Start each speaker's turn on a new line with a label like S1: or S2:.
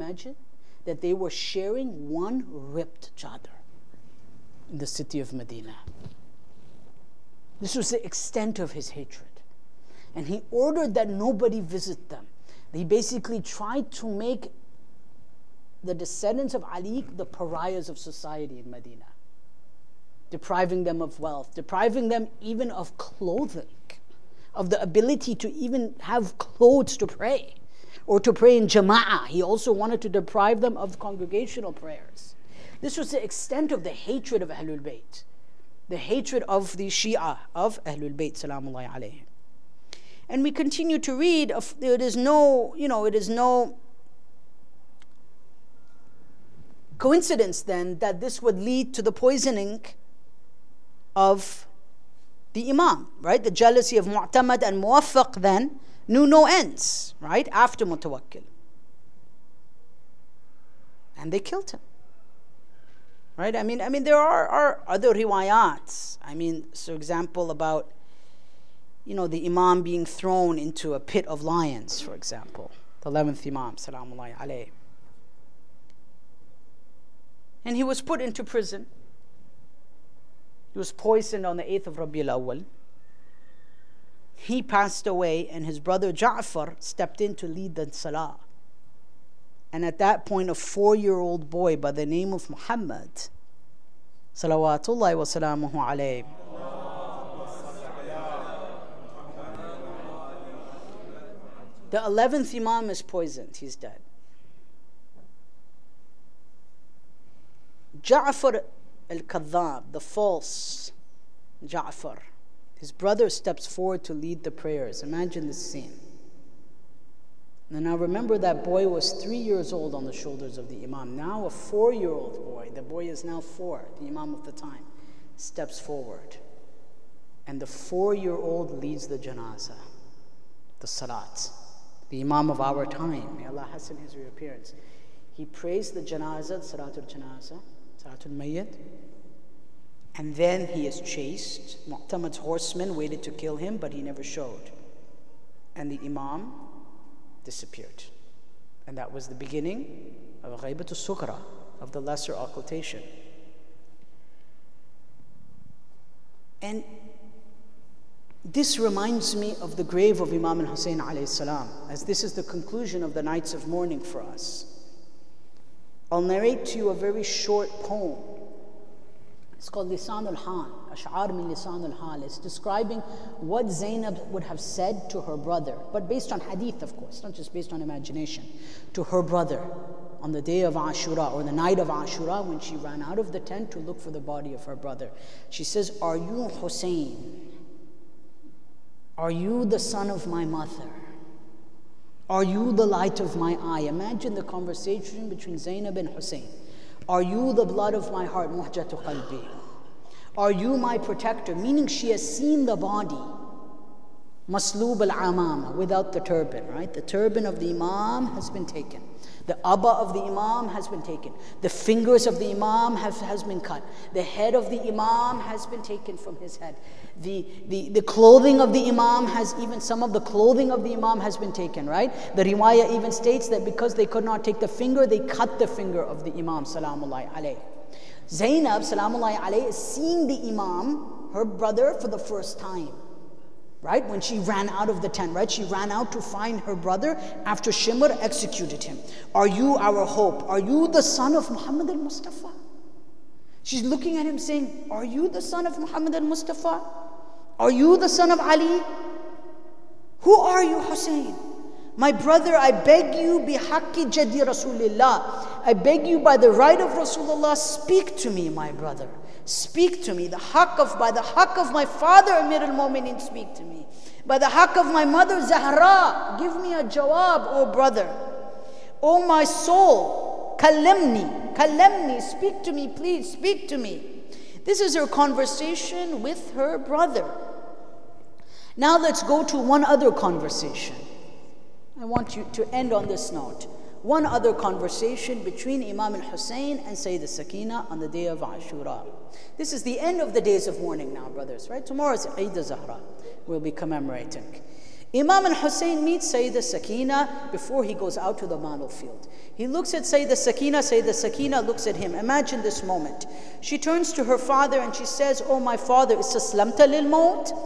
S1: imagine that they were sharing one ripped chadar in the city of Medina? This was the extent of his hatred. And he ordered that nobody visit them. He basically tried to make the descendants of Ali the pariahs of society in Medina, depriving them of wealth, depriving them even of clothing, of the ability to even have clothes to pray, or to pray in jama'ah. He also wanted to deprive them of congregational prayers. This was the extent of the hatred of Ahlul Bayt, the hatred of the Shia of Ahlul Bayt, salamullahi alayhim. And we continue to read, it is no coincidence then that this would lead to the poisoning of the Imam, right? The jealousy of Mu'tamad and Muwaffaq then knew no ends, right? After Mutawakkil. And they killed him. Right? I mean, there are other riwayats. For example, about, the Imam being thrown into a pit of lions, for example. The 11th Imam, salamullahi alayhi. And he was put into prison. He was poisoned on the 8th of Rabi'ul Awwal. He passed away, and his brother Ja'far stepped in to lead the salah. And at that point, a 4-year-old boy by the name of Muhammad, salawatullahi wa salamuhu alayhi, the 11th Imam is poisoned, he's dead. Ja'far al-Kadhab, the false Ja'far, his brother steps forward to lead the prayers. Imagine this scene. And now remember, that boy was 3 years old on the shoulders of the Imam. Now a 4-year-old boy, the boy is now 4, the Imam of the time, steps forward. And the 4-year-old leads the janazah, the salat. The Imam of our time, may Allah hasten his reappearance. He prays the janazah, salatul janazah, salatul mayyit. And then he is chased. Mu'tamad's horsemen waited to kill him, but he never showed. And the Imam disappeared. And that was the beginning of Ghaibatul Sughra, of the lesser occultation. And this reminds me of the grave of Imam al-Hussein alayhi salam, as this is the conclusion of the nights of mourning for us. I'll narrate to you a very short poem. It's called Lisan al-Hal, Ash'ar min Lisan al-Hal. It's describing what Zainab would have said to her brother, but based on hadith, of course, not just based on imagination, to her brother on the day of Ashura, or the night of Ashura, when she ran out of the tent to look for the body of her brother. She says, "Are you Hussein? Are you the son of my mother? Are you the light of my eye?" Imagine the conversation between Zainab and Hussein. "Are you the blood of my heart, muhjatu qalbi? Are you my protector?" Meaning she has seen the body, masloob al-amama, without the turban, right? The turban of the Imam has been taken. The abba of the Imam has been taken. The fingers of the Imam has been cut. The head of the Imam has been taken from his head. The clothing of the Imam some of the clothing of the Imam has been taken, right? The riwayah even states that because they could not take the finger, they cut the finger of the Imam, salamullahi alayhi. Zainab, salamullahi alayhi, is seeing the Imam, her brother, for the first time. Right? When she ran out of the tent, right? She ran out to find her brother after Shimr executed him. "Are you our hope? Are you the son of Muhammad al-Mustafa?" She's looking at him saying, "Are you the son of Muhammad al-Mustafa? Are you the son of Ali? Who are you, Hussein? My brother, I beg you, bihaqqi jaddi Rasulillah, I beg you by the right of Rasulullah, speak to me, my brother. Speak to me. By the haqq of my father, Amir al-Mu'mineen, speak to me. By the haqq of my mother, Zahra, give me a jawab, oh brother. Oh my soul, kallamni, speak to me, please, speak to me." This is her conversation with her brother. Now let's go to one other conversation. I want you to end on this note. One other conversation between Imam al-Hussein and Sayyid al-Sakina on the day of Ashura. This is the end of the days of mourning now, brothers, right? Tomorrow is Eid al-Zahra. We'll be commemorating. Imam al-Hussein meets Sayyidah Sakina before he goes out to the battlefield. He looks at Sayyidah Sakina looks at him. Imagine this moment. She turns to her father and she says, "Oh my father, istaslamta lil maut?"